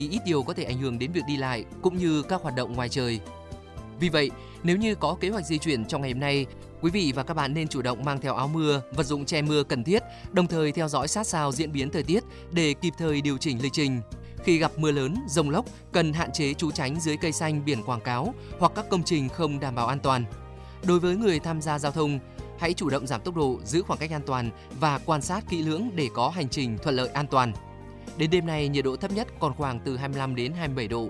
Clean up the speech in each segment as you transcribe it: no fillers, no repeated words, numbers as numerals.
ít điều có thể ảnh hưởng đến việc đi lại cũng như các hoạt động ngoài trời. Vì vậy, nếu như có kế hoạch di chuyển trong ngày hôm nay, quý vị và các bạn nên chủ động mang theo áo mưa, vật dụng che mưa cần thiết, đồng thời theo dõi sát sao diễn biến thời tiết để kịp thời điều chỉnh lịch trình. Khi gặp mưa lớn, dông lốc, cần hạn chế trú tránh dưới cây xanh, biển quảng cáo hoặc các công trình không đảm bảo an toàn. Đối với người tham gia giao thông, hãy chủ động giảm tốc độ, giữ khoảng cách an toàn và quan sát kỹ lưỡng để có hành trình thuận lợi an toàn. Đến đêm nay, nhiệt độ thấp nhất còn khoảng từ 25 đến 27 độ.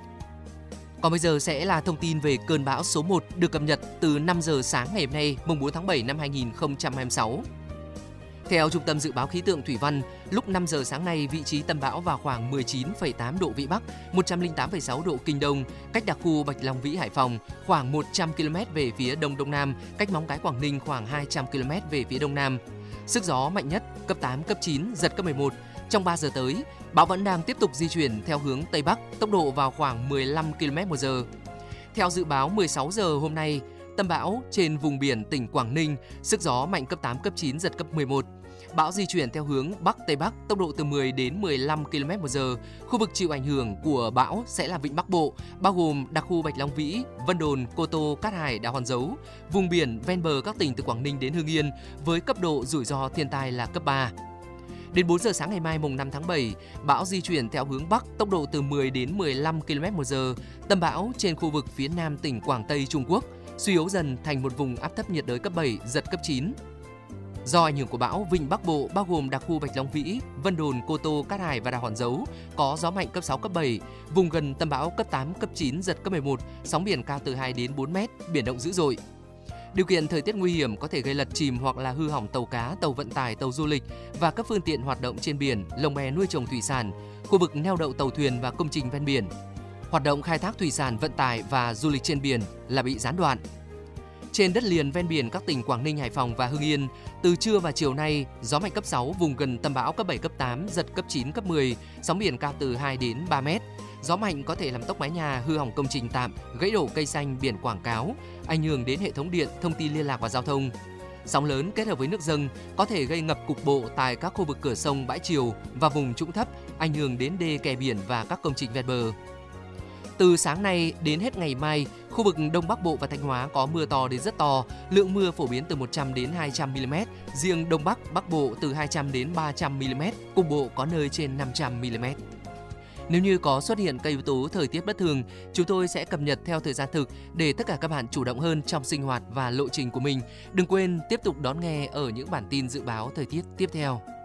Còn bây giờ sẽ là thông tin về cơn bão số 1 được cập nhật từ 5 giờ sáng ngày hôm nay, mùng 4 tháng 7 năm 2026. Theo Trung tâm Dự báo Khí tượng Thủy văn, lúc 5 giờ sáng nay, vị trí tâm bão vào khoảng 19,8 độ Vĩ Bắc, 108,6 độ Kinh Đông, cách đặc khu Bạch Long Vĩ Hải Phòng khoảng 100 km về phía Đông Đông Nam, cách Móng Cái Quảng Ninh khoảng 200 km về phía Đông Nam. Sức gió mạnh nhất cấp 8, cấp 9, giật cấp 11. Trong 3 giờ tới, bão vẫn đang tiếp tục di chuyển theo hướng Tây Bắc, tốc độ vào khoảng 15 km/h. Theo dự báo 16 giờ hôm nay, tâm bão trên vùng biển tỉnh Quảng Ninh, sức gió mạnh cấp 8, cấp 9, giật cấp 11. Bão di chuyển theo hướng Bắc Tây Bắc, tốc độ từ 10 đến 15 km/h. Khu vực chịu ảnh hưởng của bão sẽ là Vịnh Bắc Bộ, bao gồm đặc khu Bạch Long Vĩ, Vân Đồn, Cô Tô, Cát Hải, Đảo Hòn Dấu, vùng biển ven bờ các tỉnh từ Quảng Ninh đến Hưng Yên với cấp độ rủi ro thiên tai là cấp 3. Đến 4 giờ sáng ngày mai mùng 5 tháng 7, bão di chuyển theo hướng Bắc, tốc độ từ 10 đến 15 km/h. Tâm bão trên khu vực phía nam tỉnh Quảng Tây Trung Quốc, suy yếu dần thành một vùng áp thấp nhiệt đới cấp 7, giật cấp 9. Do ảnh hưởng của bão, Vịnh Bắc Bộ bao gồm đặc khu Bạch Long Vĩ, Vân Đồn, Cô Tô, Cát Hải và Đảo Hòn Dấu có gió mạnh cấp 6, cấp 7, vùng gần tâm bão cấp 8, cấp 9, giật cấp 11, sóng biển cao từ 2 đến 4 mét, biển động dữ dội. Điều kiện thời tiết nguy hiểm có thể gây lật chìm hoặc là hư hỏng tàu cá, tàu vận tải, tàu du lịch và các phương tiện hoạt động trên biển, lồng bè nuôi trồng thủy sản, khu vực neo đậu tàu thuyền và công trình ven biển. Hoạt động khai thác thủy sản, vận tải và du lịch trên biển là bị gián đoạn. Trên đất liền ven biển các tỉnh Quảng Ninh, Hải Phòng và Hưng Yên, từ trưa và chiều nay, gió mạnh cấp 6, vùng gần tâm bão cấp 7, cấp 8, giật cấp 9, cấp 10, sóng biển cao từ 2 đến 3 mét. Gió mạnh có thể làm tốc mái nhà, hư hỏng công trình tạm, gãy đổ cây xanh, biển quảng cáo, ảnh hưởng đến hệ thống điện, thông tin liên lạc và giao thông. Sóng lớn kết hợp với nước dâng có thể gây ngập cục bộ tại các khu vực cửa sông, bãi triều và vùng trũng thấp, ảnh hưởng đến đê kè biển và các công trình ven bờ. Từ sáng nay đến hết ngày mai, khu vực Đông Bắc Bộ và Thanh Hóa có mưa to đến rất to, lượng mưa phổ biến từ 100 đến 200 mm, riêng Đông Bắc, Bắc Bộ từ 200 đến 300 mm, cục bộ có nơi trên 500 mm. Nếu như có xuất hiện các yếu tố thời tiết bất thường, chúng tôi sẽ cập nhật theo thời gian thực để tất cả các bạn chủ động hơn trong sinh hoạt và lộ trình của mình. Đừng quên tiếp tục đón nghe ở những bản tin dự báo thời tiết tiếp theo.